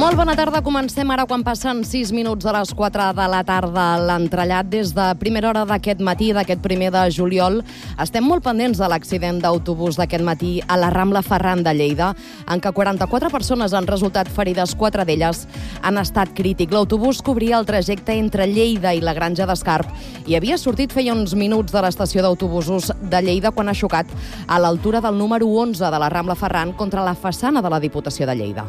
Molt bona tarda, comencem ara quan passen 6 minuts de les 4 de la tarda. L'entrellat des de primera hora d'aquest matí, d'aquest 1 de juliol. Estem molt pendents de l'accident d'autobús d'aquest matí a la Rambla Ferran de Lleida, en què 44 persones han resultat ferides, 4 d'elles han estat crític. L'autobús cobria el trajecte entre Lleida i la Granja d'Escarp i havia sortit feia uns minuts de l'estació d'autobusos de Lleida quan ha xocat a l'altura del número 11 de la Rambla Ferran contra la façana de la Diputació de Lleida.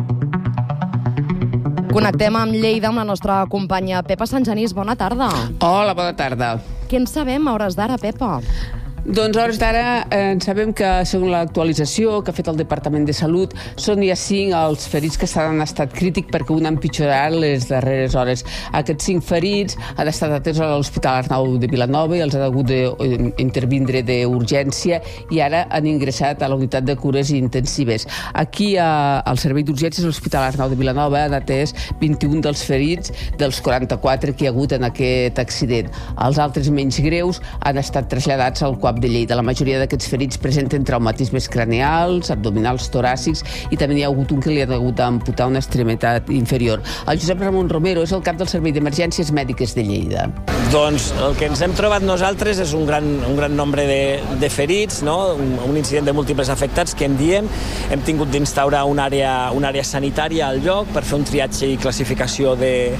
Connectem amb Lleida amb la nostra companya Pepa Sant Genís. Bona tarda. Hola, bona tarda. Què en sabem a hores d'ara, Pepa? Doncs a hores d'ara sabem que, segons l'actualització que ha fet el Departament de Salut, són ja 5 els ferits que estan en estat crític perquè un ha empitjorat les darreres hores. Aquests 5 ferits han estat atesos a l'Hospital Arnau de Vilanova i els han hagut d'intervindre d'urgència i ara han ingressat a la unitat de cures intensives. Aquí, al servei d'urgències de l'Hospital Arnau de Vilanova, han atès 21 dels ferits dels 44 que hi ha hagut en aquest accident. Els altres menys greus han estat traslladats al CUAP de Lleida. La majoria d'aquests ferits presenten traumatismes craneals, abdominals, toràcics i també n'hi ha hagut un que li ha hagut d'amputar una extremitat inferior. El Josep Ramon Romero és el cap del Servei d'Emergències Mèdiques de Lleida. Doncs el que ens hem trobat nosaltres és un gran nombre de ferits, no? Un incident de múltiples afectats que en diem. Hem tingut d'instaurar una àrea sanitària al lloc per fer un triatge i classificació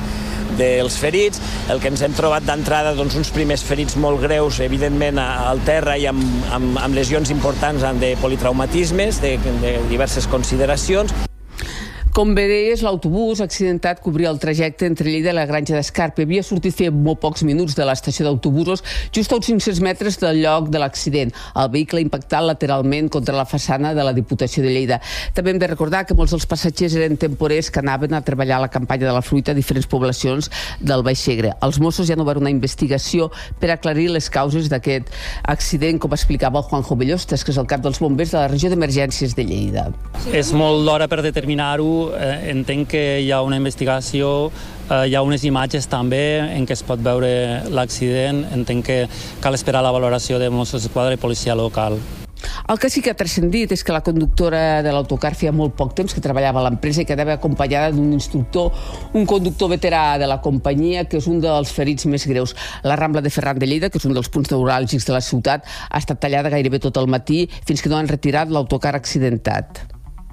dels ferits. El que ens hem trobat d'entrada, doncs, uns primers ferits molt greus, evidentment al terra i amb lesions importants de politraumatismes, de diverses consideracions. Com bé deies, l'autobús accidentat cobria el trajecte entre Lleida i la Granja d'Escarp. Havia sortit fer molt pocs minuts de l'estació d'autobusos, just a uns 500 metres del lloc de l'accident. El vehicle ha impactat lateralment contra la façana de la Diputació de Lleida. També hem de recordar que molts dels passatgers eren temporers que anaven a treballar a la campanya de la fruita a diferents poblacions del Baix Segre. Els Mossos ja han obert una investigació per aclarir les causes d'aquest accident, com explicava el Juanjo Bellostes, que és el cap dels bombers de la regió d'emergències de Lleida. És molt d'hora per determinar-ho. Entenc que hi ha una investigació, hi ha unes imatges també en què es pot veure l'accident. Entenc que cal esperar la valoració de Mossos d'Esquadra i policia local. El que sí que ha transcendit és que la conductora de l'autocar feia molt poc temps que treballava a l'empresa i que anava acompanyada d'un instructor, un conductor veterà de la companyia, que és un dels ferits més greus. La Rambla de Ferran de Lleida, que és un dels punts neuràlgics de la ciutat, ha estat tallada gairebé tot el matí fins que no han retirat l'autocar accidentat.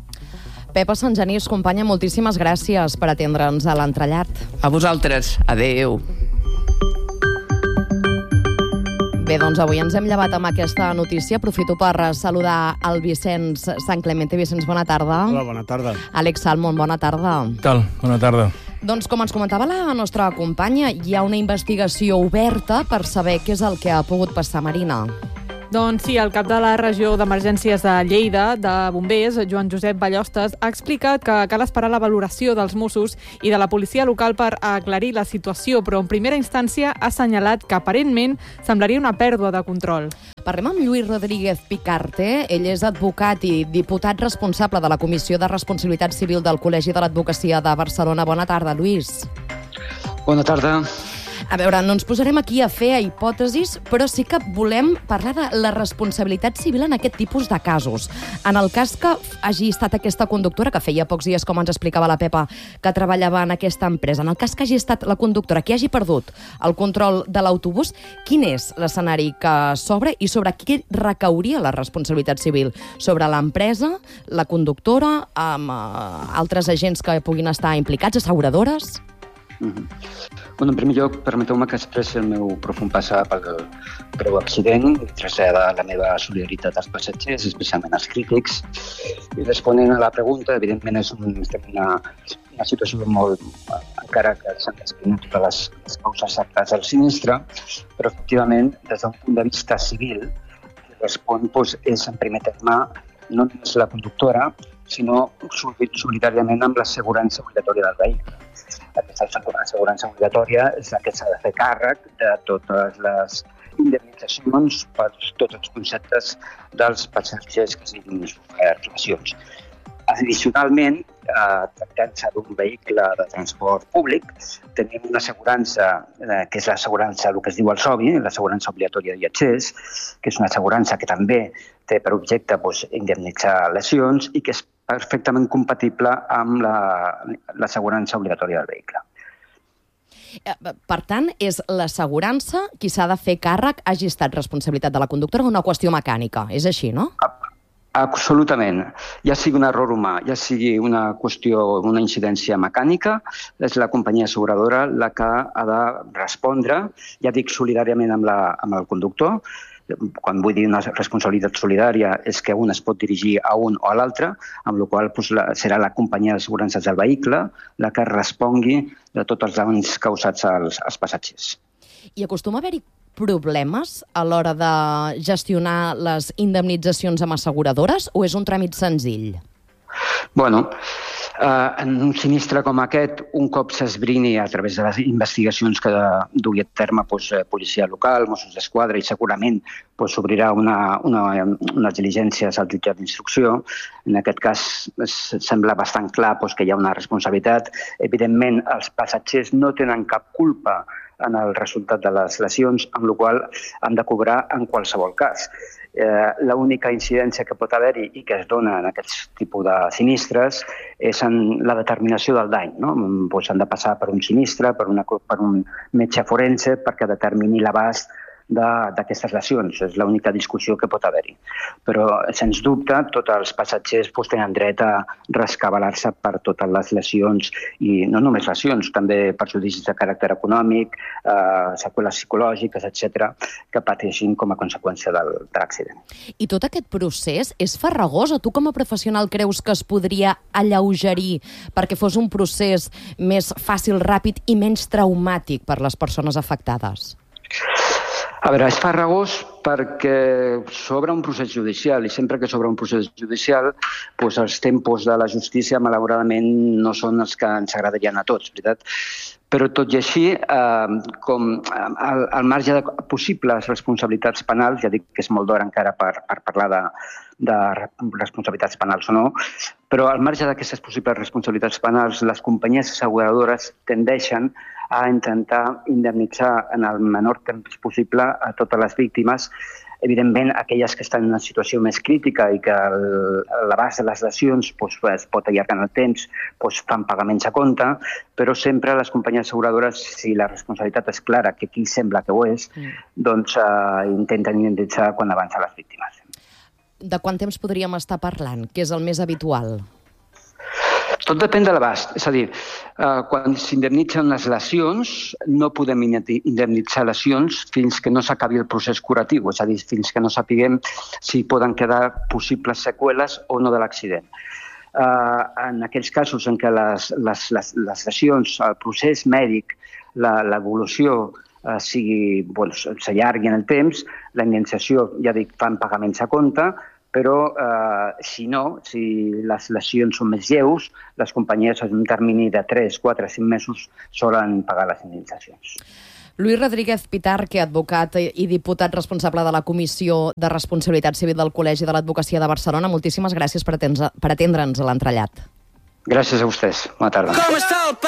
Pepa Sant Genís, companya, moltíssimes gràcies per atendre'ns a l'entrellat. A vosaltres. Adéu. Bé, doncs avui ens hem llevat amb aquesta notícia. Aprofito per saludar el Vicenç Sant Clemente. Vicenç, bona tarda. Hola, bona tarda. Àlex Salmon, bona tarda. Què tal? Bona tarda. Doncs com ens comentava la nostra companya, hi ha una investigació oberta per saber què és el que ha pogut passar, Marina. Doncs sí, el cap de la regió d'emergències de Lleida, de bombers, Joan Josep Ballostes, ha explicat que cal esperar la valoració dels Mossos i de la policia local per aclarir la situació, però en primera instància ha assenyalat que aparentment semblaria una pèrdua de control. Parlem amb Lluís Rodríguez Picarte. Ell és advocat i diputat responsable de la Comissió de Responsabilitat Civil del Col·legi de l'Advocacia de Barcelona. Bona tarda, Lluís. Bona tarda. A veure, no ens posarem aquí a fer hipòtesis, però sí que volem parlar de la responsabilitat civil en aquest tipus de casos. En el cas que hagi estat aquesta conductora, que feia pocs dies, com ens explicava la Pepa, que treballava en aquesta empresa, en el cas que hagi estat la conductora que hagi perdut el control de l'autobús, quin és l'escenari que s'obre i sobre qui recauria la responsabilitat civil? Sobre l'empresa, la conductora, amb altres agents que puguin estar implicats, asseguradores? Bueno, en primer lloc, permeteu-me que expressi el meu profund pesar pel greu accident i traslladar la meva solidaritat als passatgers, especialment als crítics. I responent a la pregunta, evidentment estem en una situació molt, encara que s'han descrit totes les causes exactes del sinistre, però efectivament, des d'un punt de vista civil, el que respon és, en primer terme, no només la conductora, sinó solidàriament amb l'assegurança obligatòria del vehicle. Aquesta assegurança obligatòria és la que s'ha de fer càrrec de totes les indemnitzacions per tots els conceptes dels passatgers que siguin lesions. Addicionalment, tractant-se d'un vehicle de transport públic, tenim una assegurança, que és l'assegurança, el que es diu el SOVI, l'assegurança obligatòria de viatgers, que és una assegurança que també té per objecte indemnitzar lesions i que es perfectament compatible amb l'assegurança obligatòria del vehicle. Per tant, és l'assegurança qui s'ha de fer càrrec, hagi estat responsabilitat de la conductora o una qüestió mecànica. És així, no? Absolutament. Ja sigui un error humà, ja sigui una qüestió, una incidència mecànica, és la companyia asseguradora la que ha de respondre, ja dic solidàriament amb el conductor. Quan vull dir una responsabilitat solidària és que un es pot dirigir a un o a l'altre, amb la qual cosa serà la companyia d'assegurances del vehicle la que respongui de tots els danys causats als passatgers. I acostuma a haver-hi problemes a l'hora de gestionar les indemnitzacions amb asseguradores o és un tràmit senzill? Bueno, en un sinistre com aquest, un cop s'esbrini a través de les investigacions que dugui a terme policia local, Mossos d'Esquadra, i segurament s'obrirà unes diligències al jutjat d'instrucció. En aquest cas sembla bastant clar que hi ha una responsabilitat. Evidentment, els passatgers no tenen cap culpa en el resultat de les lesions, amb la qual han de cobrar en qualsevol cas. L'única incidència que pot haver-hi i que es dona en aquest tipus de sinistres és en la determinació del dany. Han de passar per un sinistre, per un metge forense, perquè determini l'abast d'aquestes lesions. És l'única discussió que pot haver-hi. Però, sens dubte, tots els passatgers tenen dret a rescabalar-se per totes les lesions, i no només lesions, també perjudicis de caràcter econòmic, seqüeles psicològiques, etc., que pateixin com a conseqüència de l'accident. I tot aquest procés és farragós o tu com a professional creus que es podria alleugerir perquè fos un procés més fàcil, ràpid i menys traumàtic per les persones afectades? A veure, és farragós perquè s'obre un procés judicial i sempre que s'obre un procés judicial els tempos de la justícia malauradament no són els que ens agradarien a tots, veritat? Però tot i així, com al marge de possibles responsabilitats penals, ja dic que és molt d'hora encara per parlar de responsabilitats penals o no, però al marge d'aquestes possibles responsabilitats penals, les companyies asseguradores tendeixen a intentar indemnitzar en el menor temps possible a totes les víctimes, evidentment aquelles que estan en una situació més crítica i que l'abast de les lesions es pot allargar en el temps, fan pagaments a compte, però sempre les companyies asseguradores, si la responsabilitat és clara, que aquí sembla que ho és, doncs intenten indemnitzar quan avança les víctimes. De quant temps podríem estar parlant? Què és el més habitual? Tot depèn de l'abast. És a dir, quan s'indemnitzen les lesions, no podem indemnitzar lesions fins que no s'acabi el procés curatiu, és a dir, fins que no sapiguem si poden quedar possibles seqüeles o no de l'accident. En aquells casos en què les lesions, el procés mèdic, l'evolució s'allargui en el temps, la indemnització, ja dic, fan pagaments a compte, però si les lesions són més lleus, les companyies en un termini de 3, 4, 5 mesos solen pagar les indemnitzacions. Lluís Rodríguez Pitarque, advocat i diputat responsable de la Comissió de Responsabilitat Civil del Col·legi de l'Advocacia de Barcelona, moltíssimes gràcies per atendre'ns a l'entrellat. Gràcies a vostès. Bona tarda.